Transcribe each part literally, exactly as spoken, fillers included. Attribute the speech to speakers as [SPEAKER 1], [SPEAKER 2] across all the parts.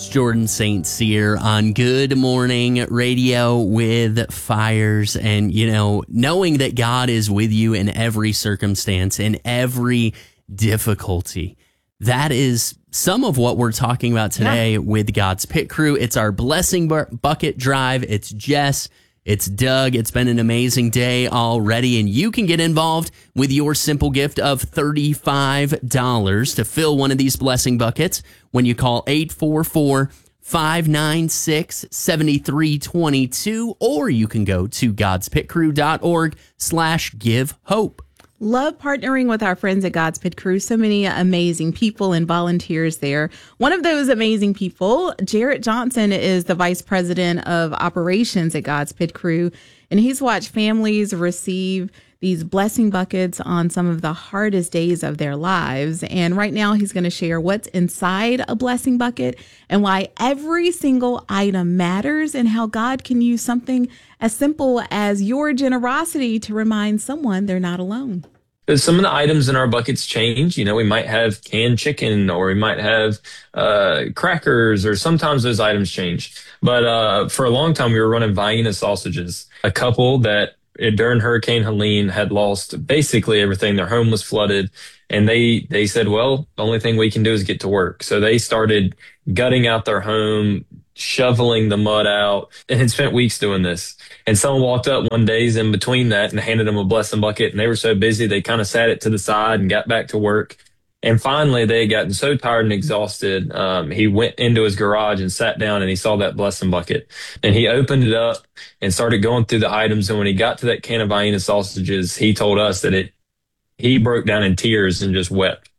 [SPEAKER 1] Jordan Saint Cyr on Good Morning Radio with Fires. And, you know, knowing that God is with you in every circumstance, in every difficulty, that is some of what we're talking about today yeah. with God's Pit Crew. It's our Blessing bu- Bucket Drive. It's Jess. It's Doug. It's been an amazing day already, and you can get involved with your simple gift of thirty-five dollars to fill one of these blessing buckets when you call eight four four, five nine six, seven three two two, or you can go to godspitcrew.org slash give hope.
[SPEAKER 2] Love partnering with our friends at God's Pit Crew. So many amazing people and volunteers there. One of those amazing people, Jarrett Johnson, is the Vice President of Operations at God's Pit Crew, and he's watched families receive these blessing buckets on some of the hardest days of their lives. And right now he's going to share what's inside a blessing bucket and why every single item matters and how God can use something as simple as your generosity to remind someone they're not alone.
[SPEAKER 3] Some of the items in our buckets change. You know, we might have canned chicken, or we might have uh, crackers, or sometimes those items change. But uh, for a long time, we were running Vienna sausages. A couple that during Hurricane Helene had lost basically everything. Their home was flooded, and they they said, well, the only thing we can do is get to work. So they started gutting out their home, shoveling the mud out, and had spent weeks doing this. And someone walked up one day in between that and handed them a blessing bucket, and they were so busy they kind of sat it to the side and got back to work. And finally, they had gotten so tired and exhausted, um, he went into his garage and sat down, and he saw that blessing bucket. And he opened it up and started going through the items. And when he got to that can of Vienna sausages, he told us that it he broke down in tears and just wept,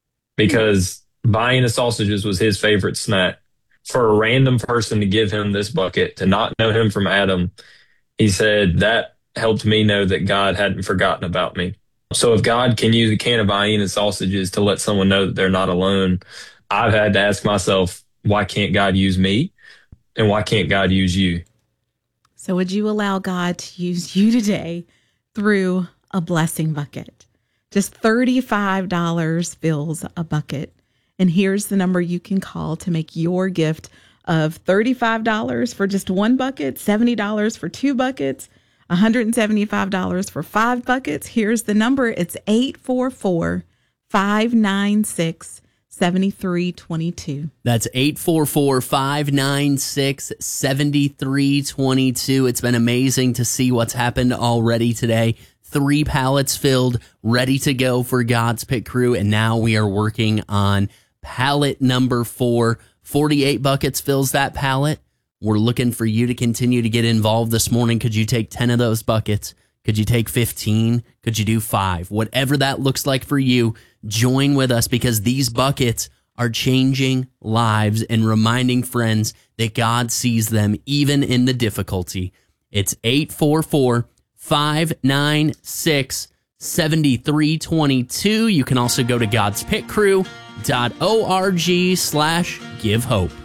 [SPEAKER 3] because Vienna sausages was his favorite snack. For a random person to give him this bucket, to not know him from Adam, he said, that helped me know that God hadn't forgotten about me. So if God can use a can of Vienna sausages to let someone know that they're not alone, I've had to ask myself, why can't God use me? And why can't God use you?
[SPEAKER 2] So would you allow God to use you today through a blessing bucket? Just thirty-five dollars fills a bucket. And here's the number you can call to make your gift of thirty-five dollars for just one bucket, seventy dollars for two buckets, one hundred seventy-five dollars for five buckets. Here's the number. It's eight four four, five nine six, seven three two two.
[SPEAKER 1] That's eight four four, five nine six, seven three two two. It's been amazing to see what's happened already today. Three pallets filled, ready to go for God's Pit Crew. And now we are working on pallet number four. forty-eight buckets fills that pallet. We're looking for you to continue to get involved this morning. Could you take ten of those buckets? Could you take fifteen? Could you do five? Whatever that looks like for you, join with us, because these buckets are changing lives and reminding friends that God sees them even in the difficulty. It's eight four four, five nine six, seven three two two. You can also go to godspitcrew.org slash give hope.